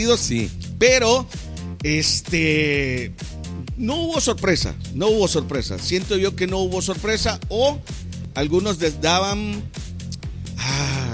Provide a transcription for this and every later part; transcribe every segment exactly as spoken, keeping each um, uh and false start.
Sí. Pero, este, no hubo sorpresa, no hubo sorpresa. Siento yo que no hubo sorpresa o algunos les daban ah,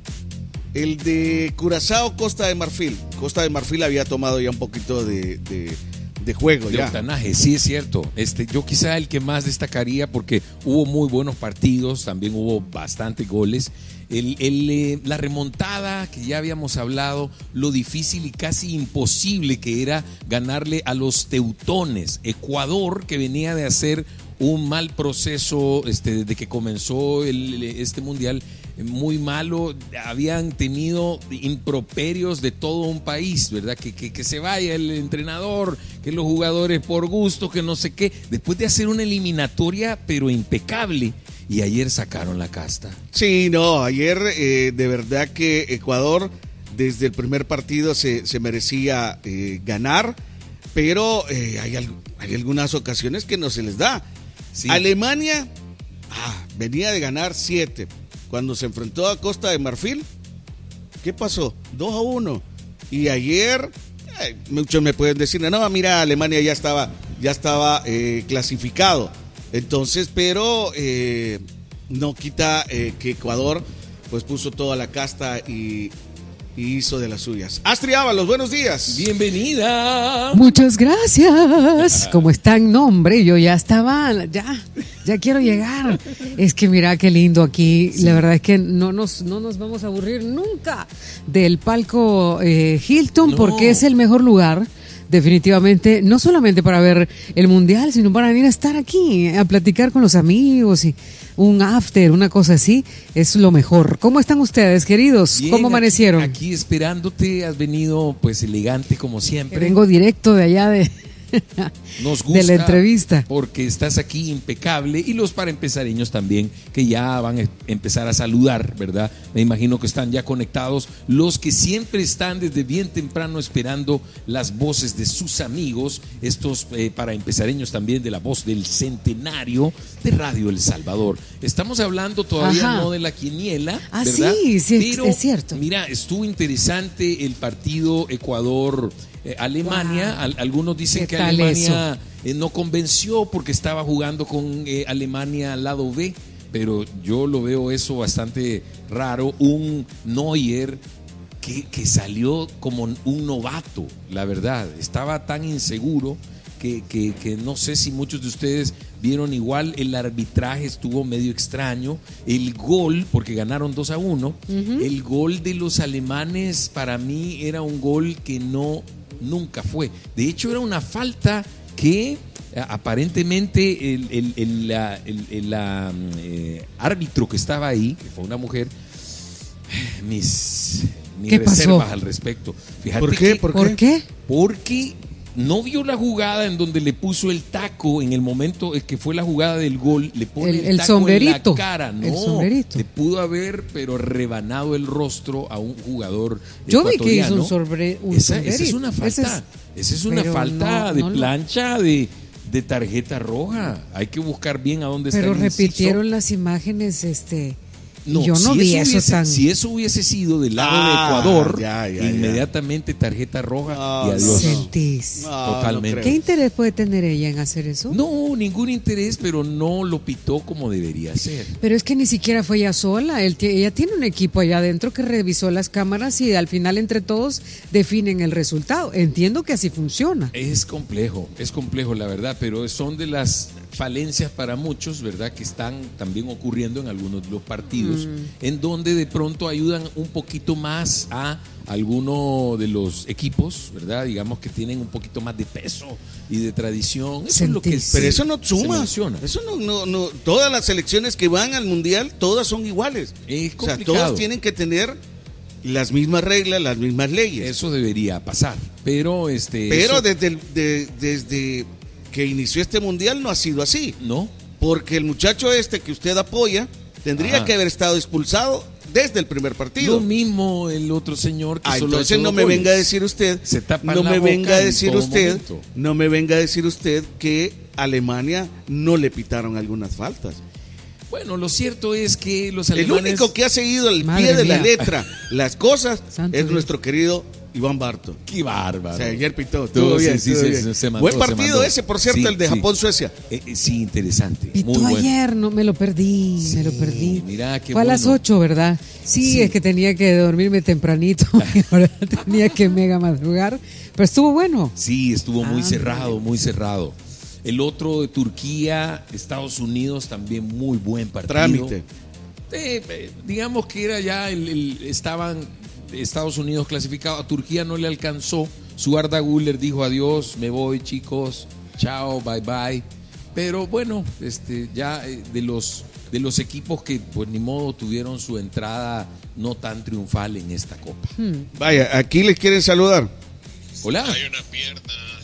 el de Curazao, Costa de Marfil. Costa de Marfil había tomado ya un poquito de, de, de juego. De ya. octanaje, sí es cierto. Este, yo quizá el que más destacaría porque hubo muy buenos partidos, también hubo bastantes goles. El, el, eh, la remontada que ya habíamos hablado, lo difícil y casi imposible que era ganarle a los teutones. Ecuador, que venía de hacer un mal proceso este, desde que comenzó el, este mundial, muy malo, habían tenido improperios de todo un país, ¿verdad? Que, que, que se vaya el entrenador, que los jugadores por gusto, que no sé qué, después de hacer una eliminatoria pero impecable. Y ayer sacaron la casta. Sí, no, ayer eh, de verdad que Ecuador desde el primer partido se, se merecía eh, ganar, pero eh, hay, hay algunas ocasiones que no se les da. Sí. Alemania ah, venía de ganar siete. Cuando se enfrentó a Costa de Marfil, ¿qué pasó? dos a uno. Y ayer, eh, muchos me pueden decir, no, mira, Alemania ya estaba, ya estaba eh, clasificado. Entonces, pero eh, no quita eh, que Ecuador pues puso toda la casta y, y hizo de las suyas. Astrid Ábalos, buenos días. Bienvenida. Muchas gracias. ¿Cómo están? No, hombre, yo ya estaba, ya, ya quiero llegar. Es que mira qué lindo aquí. Sí. La verdad es que no nos, no nos vamos a aburrir nunca del palco eh, Hilton, no. Porque es el mejor lugar. Definitivamente, no solamente para ver el mundial, sino para venir a estar aquí, a platicar con los amigos y un after, una cosa así, es lo mejor. ¿Cómo están ustedes, queridos? Bien, ¿Cómo amanecieron? Aquí, aquí esperándote, has venido pues elegante como siempre. Que vengo directo de allá de... Nos gusta de la entrevista. Porque estás aquí impecable y los para empezareños también que ya van a empezar a saludar, ¿verdad? Me imagino que están ya conectados los que siempre están desde bien temprano esperando las voces de sus amigos, estos eh, para empezareños también de la voz del centenario de Radio El Salvador. Estamos hablando todavía Ajá. no de la quiniela, ah, ¿verdad? Sí, sí, pero es cierto. Mira, estuvo interesante el partido Ecuador Eh, Alemania, wow. al, algunos dicen que Alemania eh, no convenció porque estaba jugando con eh, Alemania al lado B, pero yo lo veo eso bastante raro. Un Neuer que, que salió como un novato, la verdad, estaba tan inseguro que, que, que no sé si muchos de ustedes vieron igual. El arbitraje estuvo medio extraño, el gol, porque ganaron dos a uno, uh-huh. El gol de los alemanes para mí era un gol que no nunca fue. De hecho, era una falta que aparentemente el, el, el, la, el, el la, eh, árbitro que estaba ahí, que fue una mujer, mis, mis reservas pasó? Al respecto. Fíjate ¿Por qué? Que, ¿Por, ¿Por qué? Porque no vio la jugada en donde le puso el taco en el momento que fue la jugada del gol, le pone el, el, el taco sombrerito, en la cara, no, el sombrerito. Le pudo haber pero rebanado el rostro a un jugador Yo ecuatoriano. vi que hizo un, sobre, un esa, sombrerito. Esa es una falta, esa es, esa es una falta no, de no plancha, lo... de, de tarjeta roja. Hay que buscar bien a dónde pero está el repitieron inciso. Las imágenes, este... No, yo no si vi eso, eso hubiese, tan... si eso hubiese sido del lado ah, de Ecuador, ya, ya, inmediatamente ya. tarjeta roja no, y adiós. Sentís. No, Totalmente. No ¿Qué interés puede tener ella en hacer eso? No, ningún interés, pero no lo pitó como debería ser. Pero es que ni siquiera fue ella sola. Él, ella tiene un equipo allá adentro que revisó las cámaras y al final entre todos definen el resultado. Entiendo que así funciona. Es complejo, es complejo la verdad, pero son de las falencias para muchos, ¿verdad? Que están también ocurriendo en algunos de los partidos, mm. en donde de pronto ayudan un poquito más a alguno de los equipos, ¿verdad? Digamos que tienen un poquito más de peso y de tradición. Eso es lo que Pero se, eso no suma. menciona. Eso no, no, no. Todas las selecciones que van al mundial, todas son iguales. Es complicado. O sea, todas tienen que tener las mismas reglas, las mismas leyes. Eso debería pasar, pero este. Pero eso... desde el, de, desde que inició este mundial no ha sido así. No. Porque el muchacho este que usted apoya tendría Ajá. que haber estado expulsado desde el primer partido. Lo mismo el otro señor que ah, solo entonces no me goles. venga a decir usted, Se tapa no la me boca venga a decir usted, momento. no me venga a decir usted que Alemania no le pitaron algunas faltas. Bueno, lo cierto es que los alemanes... El único que ha seguido al Madre pie de mía. la letra las cosas Santo es Dios. nuestro querido Iván Barton. Qué bárbaro. O sea, ayer pitó, Todo, todo bien, sí, todo sí, bien. se- se mandó, Buen se partido mandó. ese, por cierto, Sí, el de sí. Japón-Suecia. Eh, eh, sí, interesante. Pitó Muy bueno. ayer, no me lo perdí, Sí, me lo perdí. mira, qué Fue a las bueno. ocho, ¿verdad? Sí, Sí. es que tenía que dormirme tempranito, y ahora tenía que mega madrugar, pero estuvo bueno. Sí, estuvo muy Ah, cerrado, muy cerrado. El otro de Turquía, Estados Unidos, también muy buen partido. Trámite. Eh, eh, digamos que era ya el, el- estaban Estados Unidos clasificados, a Turquía no le alcanzó. Su Arda Güler dijo adiós, me voy chicos, chao, bye bye. Pero bueno, este ya eh, de los de los equipos que pues ni modo tuvieron su entrada no tan triunfal en esta copa. Vaya, aquí les quieren saludar. Hola. Hay una pierna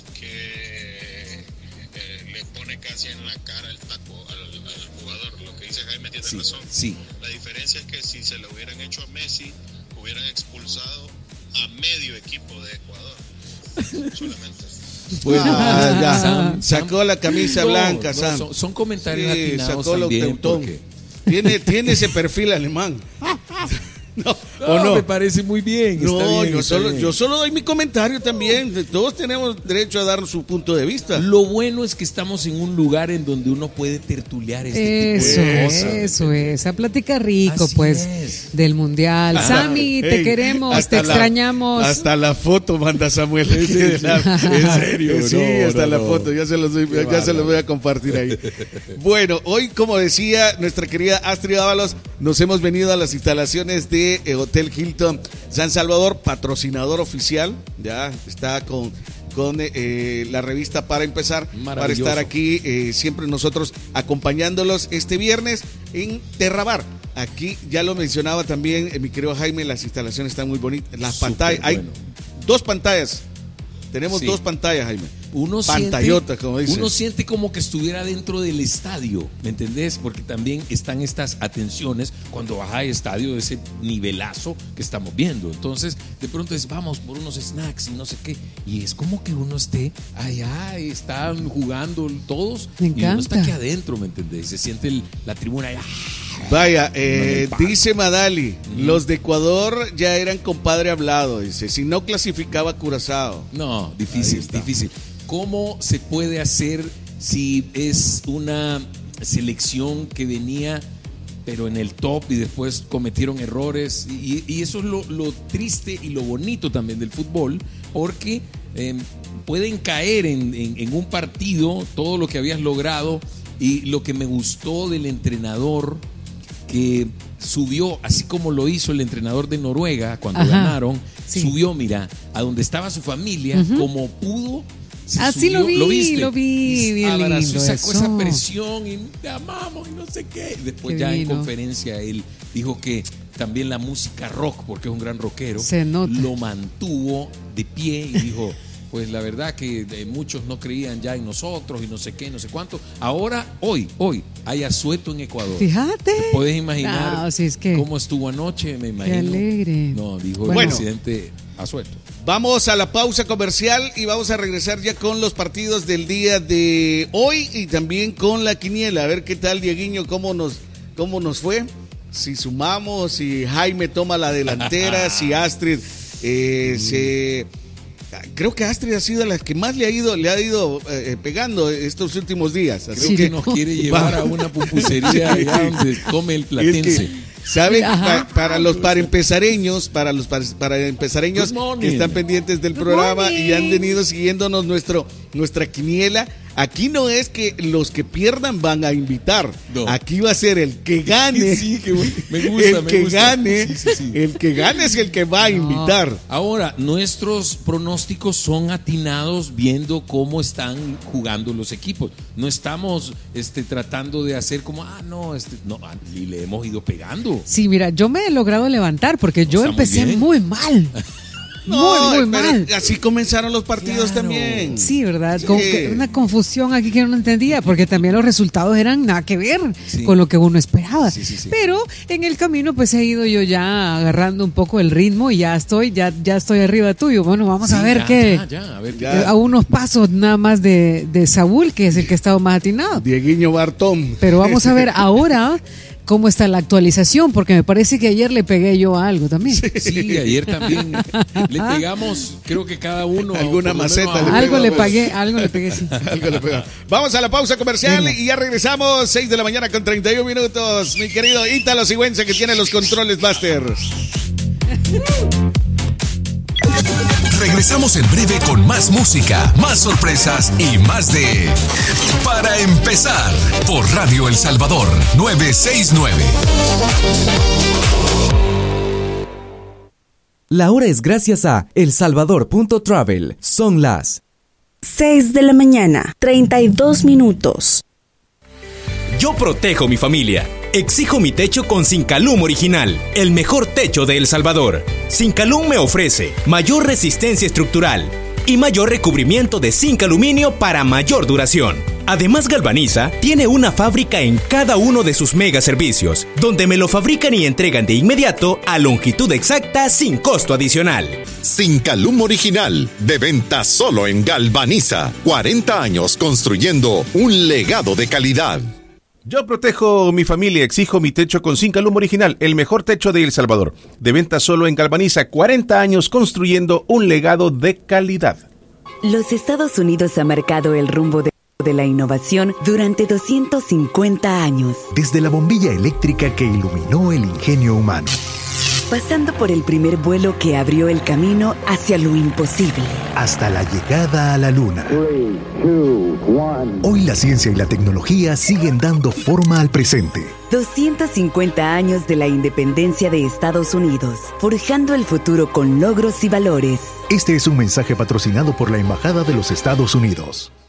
que eh, le pone casi en la cara el taco al, al jugador. Lo que dice Jaime tiene Sí, razón. sí. La diferencia es que si se lo hubieran hecho a Messi, hubieran expulsado a medio equipo de Ecuador. Solamente. Bueno, Ah, ya. Sam- Sacó la camisa No, blanca, no, Sam. son, son comentarios Sí, atinados sacó lo también teutón. porque Tiene, tiene ese perfil alemán. No, no, ¿o no? me parece muy bien. está No, bien, yo está solo, bien. yo solo doy mi comentario también. Todos tenemos derecho a dar su punto de vista. Lo bueno es que estamos en un lugar en donde uno puede tertuliar este Eso tipo de es, cosas. eso es, a platicar rico, Así pues, es. del mundial. Ah, Sammy, te ey, queremos, hasta te la- extrañamos. Hasta la foto manda Samuel. aquí de la- ¿En serio? Sí, No, hasta no, la no. foto. Ya se los, doy- Qué ya se bárbaro. los voy a compartir ahí. Bueno, hoy, como decía nuestra querida Astrid Ábalos, nos hemos venido a las instalaciones de eh, Hotel Hilton San Salvador, patrocinador oficial. Ya está con, con eh, la revista Para Empezar, para Maravilloso. estar aquí eh, siempre nosotros acompañándolos este viernes en Terrabar. Aquí ya lo mencionaba también eh, mi querido Jaime, las instalaciones están muy bonitas. Las Súper pantallas, hay bueno. dos pantallas. Tenemos Sí. dos pantallas, Jaime. Uno Pantallotas, siente, como dicen. uno siente como que estuviera dentro del estadio, ¿me entendés? Porque también están estas atenciones cuando vas a estadio de ese nivelazo que estamos viendo. Entonces, de pronto es, vamos por unos snacks y no sé qué. Y es como que uno esté allá, y están jugando todos. Me y uno está encanta. aquí adentro, ¿me entendés? Se siente el- la tribuna allá. Vaya, eh, No, no, dice Madali, los de Ecuador ya eran compadre hablado, dice, si no clasificaba Curazao. No, Ahí difícil, está. difícil. ¿Cómo se puede hacer si es una selección que venía pero en el top y después cometieron errores? Y, y eso es lo, lo triste y lo bonito también del fútbol, porque eh, pueden caer en, en- en un partido todo lo que habías logrado. Y lo que me gustó del entrenador que subió, así como lo hizo el entrenador de Noruega cuando Ajá, ganaron, sí. subió, mira, a donde estaba su familia, como pudo. Se Ah, sí, lo subió, vi, viste? lo vi, Y bien abrazó y lindo sacó eso. esa presión y te amamos y no sé qué. Y después Qué ya en divino. conferencia él dijo que también la música rock, porque es un gran rockero, Se nota. lo mantuvo de pie y dijo, pues la verdad que eh, muchos no creían ya en nosotros y no sé qué, no sé cuánto. Ahora, hoy, hoy, hay asueto en Ecuador. Fíjate. ¿Te puedes imaginar No, si es que- cómo estuvo anoche? Me imagino. alegre. No, dijo Bueno. el presidente asueto. Vamos a la pausa comercial y vamos a regresar ya con los partidos del día de hoy y también con la quiniela. A ver qué tal, Dieguiño, cómo nos, cómo nos fue. Si sumamos, si Jaime toma la delantera, si Astrid eh, se... Creo que Astrid ha sido la que más le ha ido, le ha ido eh, pegando estos últimos días. Así Sí, Que que nos quiere llevar a una pupusería allá donde come el es platense. que, ¿saben? Ajá. Pa- para los para empezareños, para los para, para empezareños Good morning. que están pendientes del Good programa morning. y han venido siguiéndonos nuestro nuestra quiniela, aquí no es que los que pierdan van a invitar. No. Aquí va a ser el que gane. Sí, que bueno. Me gusta, el me que gusta. gane, Sí, sí, sí. el que gane es el que va a invitar. Ahora, nuestros pronósticos son atinados viendo cómo están jugando los equipos. No estamos este, tratando de hacer como, ah, no, este, no, ah, y le hemos ido pegando. Sí, mira, yo me he logrado levantar porque yo Está muy empecé bien. muy mal. No, muy, muy pero mal. así comenzaron los partidos Claro. también. Sí, ¿verdad? Sí. Como que una confusión aquí que no entendía, porque también los resultados eran nada que ver Sí. con lo que uno esperaba. Sí, sí, sí. Pero en el camino pues he ido yo ya agarrando un poco el ritmo y ya estoy, ya, ya estoy arriba tuyo. Bueno, vamos a Sí, ver ya, qué. ya, ya, a ver qué- Ya. A unos pasos nada más de, de Saúl, que es el que ha estado más atinado. Dieguiño Bartón. Pero vamos a ver ahora cómo está la actualización, porque me parece que ayer le pegué yo a algo también. Sí, sí ayer también le pegamos, creo que cada uno alguna maceta. Le algo le pagué, algo le pegué, sí. Algo le pegó. Vamos a la pausa comercial y ya regresamos, seis de la mañana con treinta y un minutos. Mi querido Ítalo Sigüenza, que tiene los controles Buster. Regresamos en breve con más música, más sorpresas y más de Para Empezar por Radio El Salvador novecientos sesenta y nueve. La hora es gracias a El Salvador punto travel. Son las seis de la mañana, treinta y dos minutos. Yo protejo mi familia. Exijo mi techo con Sincalum Original, el mejor techo de El Salvador. Sincalum me ofrece mayor resistencia estructural y mayor recubrimiento de zinc aluminio para mayor duración. Además, Galvaniza tiene una fábrica en cada uno de sus mega servicios, donde me lo fabrican y entregan de inmediato a longitud exacta sin costo adicional. Sincalum Original, de venta solo en Galvaniza. cuarenta años construyendo un legado de calidad. Yo protejo mi familia, exijo mi techo con Sincalum Original, el mejor techo de El Salvador. De venta solo en Galvaniza, cuarenta años construyendo un legado de calidad. Los Estados Unidos ha marcado el rumbo de, de la innovación durante doscientos cincuenta años. Desde la bombilla eléctrica que iluminó el ingenio humano, pasando por el primer vuelo que abrió el camino hacia lo imposible, hasta la llegada a la luna. Three, two, one. Hoy la ciencia y la tecnología siguen dando forma al presente. doscientos cincuenta años de la independencia de Estados Unidos, forjando el futuro con logros y valores. Este es un mensaje patrocinado por la Embajada de los Estados Unidos.